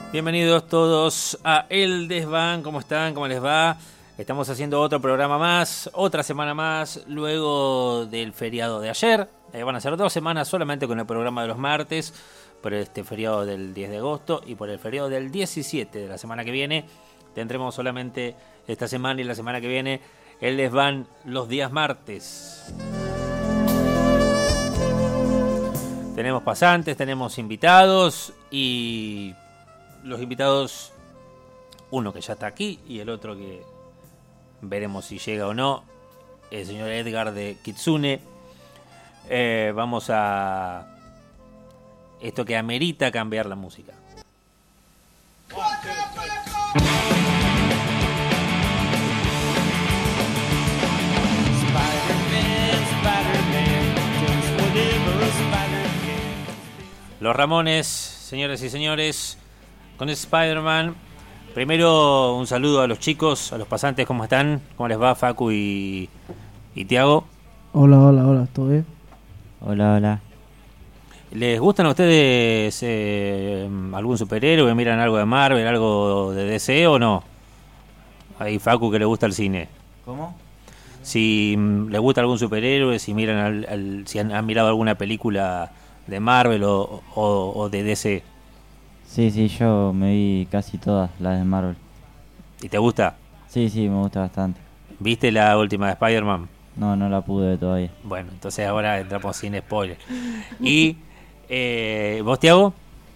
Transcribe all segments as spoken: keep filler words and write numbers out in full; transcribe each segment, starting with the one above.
Bienvenidos todos a El Desván. ¿Cómo están? ¿Cómo les va? Estamos haciendo otro programa más, otra semana más, luego del feriado de ayer. Eh, van a ser dos semanas solamente con el programa de los martes, por este feriado del diez de agosto y por el feriado del diecisiete de la semana que viene. Tendremos solamente esta semana y la semana que viene El Desván los días martes. Tenemos pasantes, tenemos invitados y los invitados, uno que ya está aquí y el otro que veremos si llega o no, el señor Edgar de Kitsune. Eh, vamos a esto que amerita cambiar la música. Los Ramones, señoras y señores, con Spider-Man. Primero un saludo a los chicos, a los pasantes, ¿cómo están? ¿Cómo les va, Facu y, y Tiago? Hola, hola, hola, ¿todo bien? Hola, hola. ¿Les gustan a ustedes eh, algún superhéroe? ¿Miran algo de Marvel, algo de D C o no? Ahí Facu que le gusta el cine. ¿Cómo? Si mm, les gusta algún superhéroe, si miran al, al, si han, han mirado alguna película de Marvel o, o, o de D C. Sí, sí, yo me vi casi todas las de Marvel. ¿Y te gusta? Sí, sí, me gusta bastante. ¿Viste la última de Spider-Man? No, no la pude ver todavía. Bueno, entonces ahora entramos sin spoiler. ¿Y eh, vos, Tiago?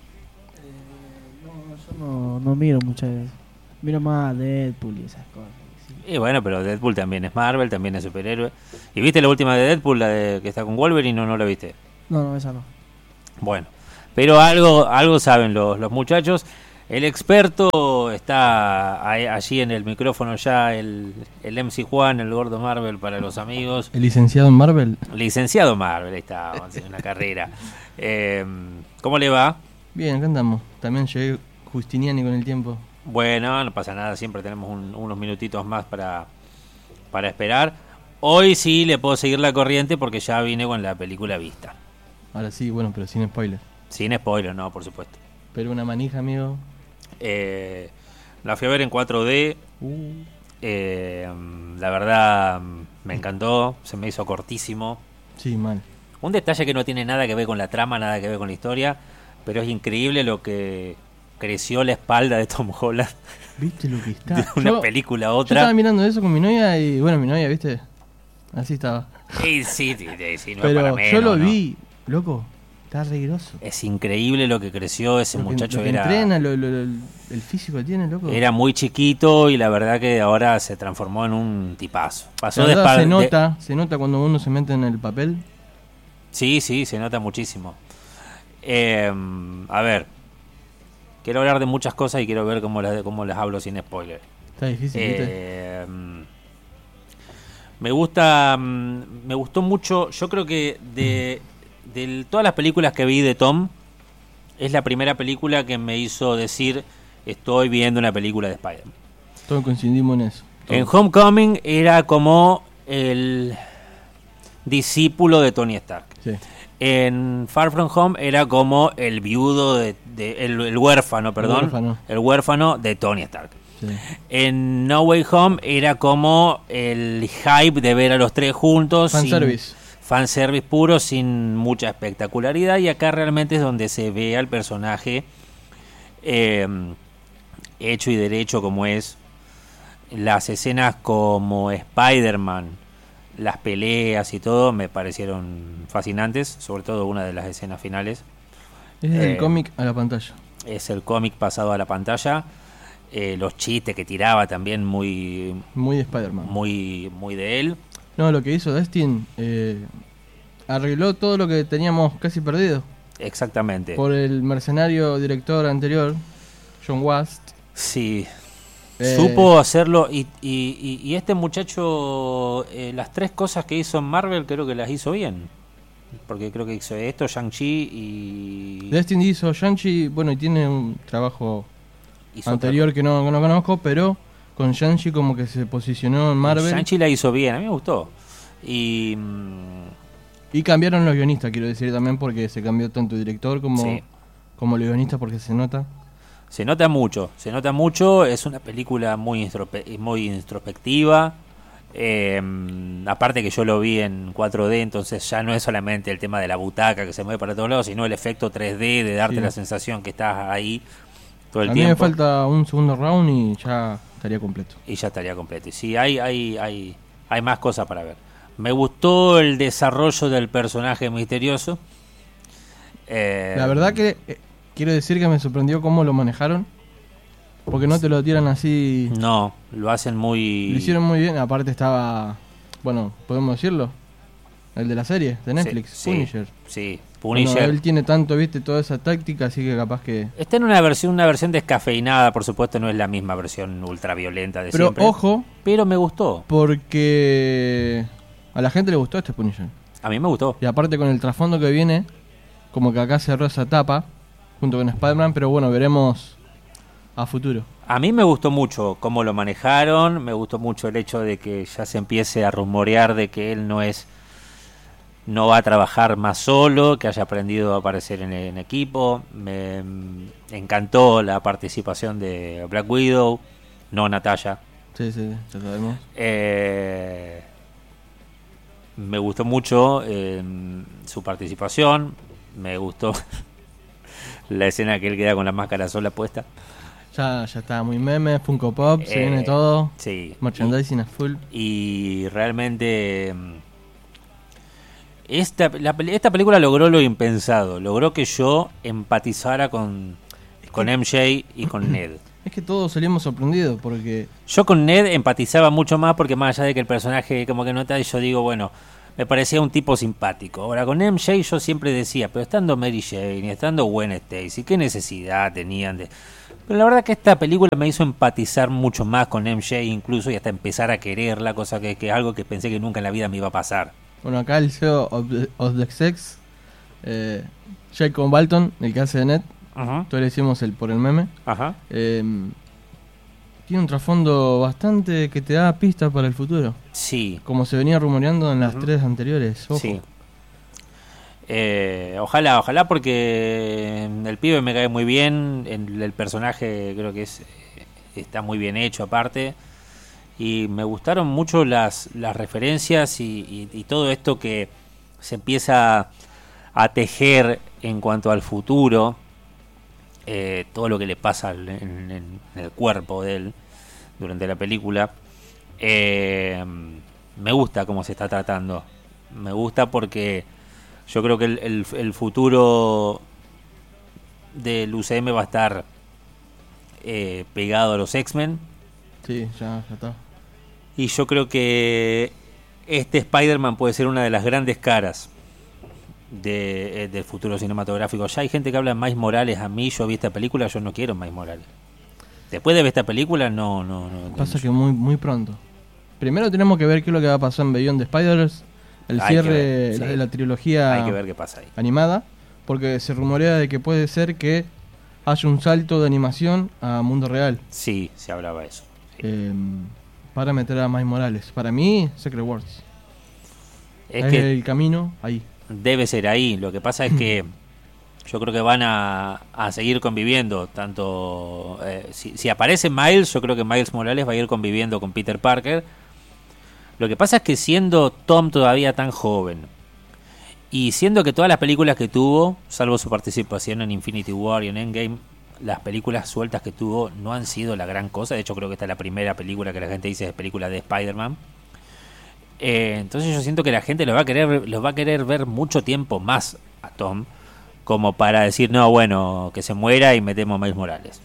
Eh, no, yo no, no miro muchas veces. Miro más Deadpool y esas cosas. Sí. Y bueno, pero Deadpool también es Marvel, también es superhéroe. ¿Y viste la última de Deadpool, la de que está con Wolverine o no la viste? No, no, esa no. Bueno, pero algo algo saben los, los muchachos. El experto está ahí, allí en el micrófono ya, el, el M C Juan, el gordo Marvel para los amigos. ¿El licenciado en Marvel? Licenciado Marvel, ahí está, vamos a hacer una carrera. Eh, ¿Cómo le va? Bien, acá andamos. También llegué Justiniani con el tiempo. Bueno, no pasa nada, siempre tenemos un, unos minutitos más para, para esperar. Hoy sí le puedo seguir la corriente porque ya vine con la película vista. Ahora sí, bueno, pero sin spoiler. Sin spoiler, no, por supuesto. Pero una manija, amigo. Eh, la fui a ver en cuatro D. Uh. Eh, la verdad me encantó, se me hizo cortísimo. Sí, mal. Un detalle que no tiene nada que ver con la trama, nada que ver con la historia, pero es increíble lo que creció la espalda de Tom Holland. ¿Viste lo que está? De una yo, película a Yo otra. estaba mirando eso con mi novia y, bueno, mi novia, ¿viste? Así estaba. Sí, sí, sí, sí, sí, no es Pero para menos, yo lo ¿no? vi, loco. Está re groso. Es increíble lo que creció ese Lo que- muchacho. lo que era entrena, lo, lo- lo- el físico que tiene, loco. Era muy chiquito y la verdad que ahora se transformó en un tipazo. Pasó La de verdad, espal- se de- nota, se nota cuando uno se mete en el papel. Sí, sí, se nota muchísimo. Eh, a ver, quiero hablar de muchas cosas y quiero ver cómo las, cómo las hablo sin spoiler. Está difícil, ¿viste? Eh, me gusta, me gustó mucho. Yo creo que de, de todas las películas que vi de Tom, es la primera película que me hizo decir estoy viendo una película de Spider-Man. Todos coincidimos en eso. En Todos. Homecoming era como el discípulo de Tony Stark. Sí. En Far From Home era como el viudo de, de- el, el huérfano, perdón, huérfano. el huérfano de Tony Stark. Sí. En No Way Home era como el hype de ver a los tres juntos, sin- Fanservice. fanservice puro, sin mucha espectacularidad, y acá realmente es donde se ve al personaje eh, hecho y derecho como es. Las escenas como Spider-Man, las peleas y todo me parecieron fascinantes, sobre todo una de las escenas finales. Es del Eh, cómic a la pantalla. Es el cómic pasado a la pantalla. Eh, los chistes que tiraba también muy Muy de Spider-Man. muy muy de él. No, lo que hizo Destin eh, arregló todo lo que teníamos casi perdido. Exactamente. Por el mercenario director anterior, John Wast. Sí. Eh, Supo hacerlo y, y, y- y este muchacho eh, las tres cosas que hizo en Marvel creo que las hizo bien. Porque creo que hizo esto, Shang-Chi y... Destin hizo Shang-Chi, bueno, y tiene un trabajo hizo anterior otra que no, que no conozco, pero con Shang-Chi como que se posicionó en cosa. Marvel. Shang-Chi la hizo bien, a mí me gustó. Y... mm, Y cambiaron los guionistas, quiero decir también, porque se cambió tanto el director como, Sí. como los guionistas, porque se nota. Se nota mucho, se nota mucho, es una película muy, introspe- muy introspectiva. Eh, aparte que yo lo vi en cuatro D, entonces ya no es solamente el tema de la butaca que se mueve para todos lados, sino el efecto tres D de darte Sí. la sensación que estás ahí todo el A mí me tiempo. falta un segundo round y ya estaría completo. Y ya estaría completo. Y sí, hay, hay, hay, hay más cosas para ver. Me gustó el desarrollo del personaje misterioso. Eh, La verdad que eh, quiero decir que me sorprendió cómo lo manejaron. Porque no te lo tiran así. No, lo hacen muy... Lo hicieron muy bien. Aparte estaba, bueno, podemos decirlo, el de la serie de Netflix, Sí, Punisher. Sí, Bueno, Punisher. él tiene tanto, viste, toda esa táctica, así que capaz que... Está en una versión, una versión descafeinada, por supuesto, no es la misma versión ultraviolenta de Pero siempre. ojo, Pero me gustó. porque a la gente le gustó este Punisher. A mí me gustó. Y aparte con el trasfondo que viene, como que acá cerró esa etapa, junto con Spider-Man, pero bueno, veremos a futuro. A mí me gustó mucho cómo lo manejaron, me gustó mucho el hecho de que ya se empiece a rumorear de que él no es, no va a trabajar más solo, que haya aprendido a aparecer en, en equipo. Me mm, encantó la participación de Black Widow, no Natalia. Sí, sí, ya sabemos. Eh, me gustó mucho eh, su participación, me gustó la escena que él queda con la máscara sola puesta. Ya, ya está muy meme, Funko Pop, se Eh, viene todo. Sí. Merchandising a full. Y realmente mm, esta, la peli- esta película logró lo impensado, logró que yo empatizara con, con M J y con Ned. Es que todos salimos sorprendidos porque... Yo con Ned empatizaba mucho más porque más allá de que el personaje como que no está, yo digo, bueno, me parecía un tipo simpático. Ahora con M J yo siempre decía, pero estando Mary Jane y estando Gwen Stacy, ¿qué necesidad tenían de...? Pero la verdad que esta película me hizo empatizar mucho más con M J incluso y hasta empezar a quererla, cosa que, que es algo que pensé que nunca en la vida me iba a pasar. Bueno, acá el C E O of the, of the Sex, eh, Jacob Balton, el que hace de Ned, Ajá. todos le hicimos el por el meme. Ajá. Eh, tiene un trasfondo bastante que te da pistas para el futuro. Sí. Como se venía rumoreando en las Ujú. tres anteriores. Ojo. Sí. Eh, ojalá, ojalá porque el pibe me cae muy bien, el, el personaje creo que es eh, está muy bien hecho aparte y me gustaron mucho las, las referencias y, y, y todo esto que se empieza a tejer en cuanto al futuro, eh, todo lo que le pasa en, en- en el cuerpo de él durante la película. Eh, me gusta cómo se está tratando, me gusta porque yo creo que el, el, el futuro del U C M va a estar eh, pegado a los X-Men. Sí, ya, ya está. Y yo creo que este Spider-Man puede ser una de las grandes caras de, eh, del futuro cinematográfico. Ya hay gente que habla de Miles Morales. A mí, yo vi esta película, yo no quiero Miles Morales. Después de ver esta película, no, no, no. Pasa no- que muy muy pronto. Primero tenemos que ver qué es lo que va a pasar en Beyond the Spiders, el Hay que cierre ver, sí. de la trilogía Hay que ver qué pasa ahí. animada, porque se rumorea de que puede ser que haya un salto de animación a mundo real. Sí, se hablaba eso. Sí. eh, para meter a Miles Morales. Para mí, Secret Wars. Es Es, que el camino ahí. debe ser ahí. Lo que pasa es que yo creo que van a, a seguir conviviendo. Tanto eh, si, si aparece Miles, yo creo que Miles Morales va a ir conviviendo con Peter Parker. Lo que pasa es que siendo Tom todavía tan joven y siendo que todas las películas que tuvo, salvo su participación en Infinity War y en Endgame, las películas sueltas que tuvo no han sido la gran cosa. De hecho, creo que esta es la primera película que la gente dice es película de Spider-Man. Eh, entonces yo siento que la gente lo va a querer, lo va a querer ver mucho tiempo más a Tom, como para decir, no, bueno, que se muera y metemos a Miles Morales.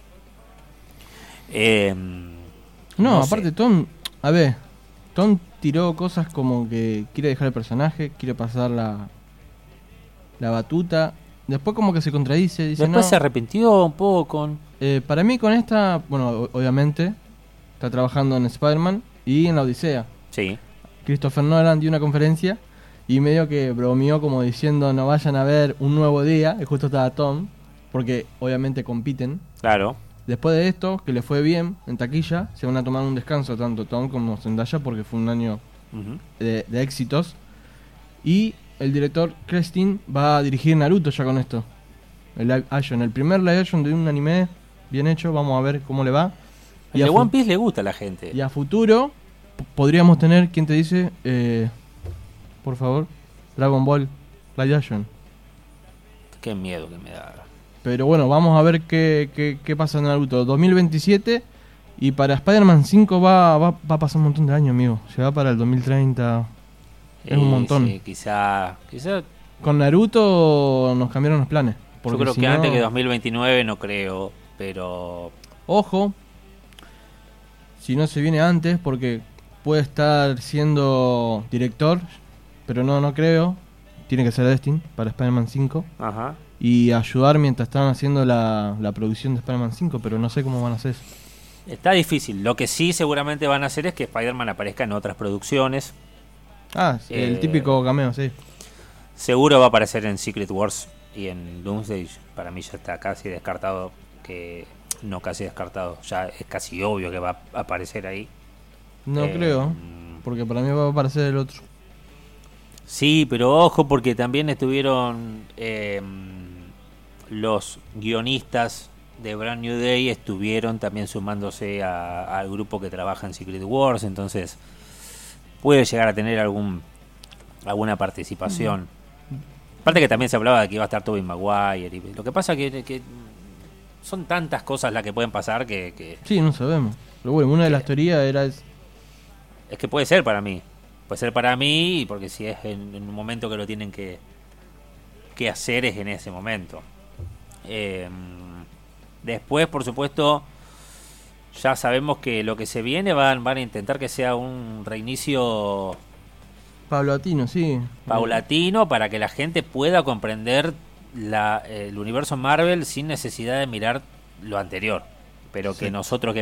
Eh, No, no aparte sé. Tom, a ver, Tom tiró cosas como que quiere dejar el personaje, quiere pasar la, la batuta. Después como que se contradice, dice Después no. se arrepintió un poco. Eh, para mí con esta, bueno, o- obviamente, está trabajando en Spider-Man y en la Odisea. Sí, Christopher Nolan dio una conferencia y medio que bromeó como diciendo no vayan a ver un nuevo día, y justo estaba Tom, porque obviamente compiten. claro. Después de esto, que le fue bien en taquilla, se van a tomar un descanso tanto Tom como Zendaya porque fue un año Ujú. de, de éxitos. Y el director Kristin va a dirigir Naruto ya con esto. El live action, el primer live action de un anime bien hecho, vamos a ver cómo le va. El Y de a fu- One Piece le gusta a la gente. Y a futuro p- podríamos tener, ¿quién te dice? Eh, por favor, Dragon Ball Live Action. Qué miedo que me da. Pero bueno, vamos a ver qué, qué, qué pasa en Naruto. dos mil veintisiete y para Spider-Man cinco va, va, va a pasar un montón de años, amigo. Se va para el dos mil treinta. Es un Eh, montón. sí, quizá, quizá Con Naruto nos cambiaron los planes. yo Porque creo si que no- antes que dos mil veintinueve no creo, pero Ojo, si no se viene antes, porque puede estar siendo director, pero no, no creo. Tiene que ser Destin para Spider-Man cinco. ajá. Y ayudar mientras están haciendo la, la producción de Spider-Man cinco, pero no sé cómo van a hacer eso. Está difícil. Lo que sí seguramente van a hacer es que Spider-Man aparezca en otras producciones. Ah, sí, el Eh, típico cameo, sí. Seguro va a aparecer en Secret Wars y en Doomsday. Para mí ya está casi descartado que no casi descartado, ya es casi obvio que va a aparecer ahí. No Eh, creo, porque para mí va a aparecer el otro. Sí, pero ojo porque también estuvieron eh, los guionistas de Brand New Day estuvieron también sumándose a- al grupo que trabaja en Secret Wars, entonces puede llegar a tener algún alguna participación. Aparte que también se hablaba de que iba a estar Tobey Maguire y lo que pasa que, que son tantas cosas las que pueden pasar que, que Sí, no sabemos. Pero bueno, una de las teorías era... es- es que puede ser para mí. Puede ser para mí, porque si es en, en un momento que lo tienen que, que hacer, es en ese momento. Eh, después, por supuesto, ya sabemos que lo que se viene van, van a intentar que sea un reinicio Paulatino, sí. paulatino para que la gente pueda comprender la, el universo Marvel sin necesidad de mirar lo anterior. Pero que Sí. nosotros que